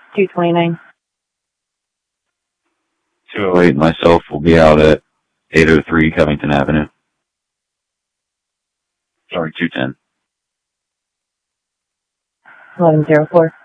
229. 208, myself will be out at 803 Covington Avenue. Sorry, 210. 1104.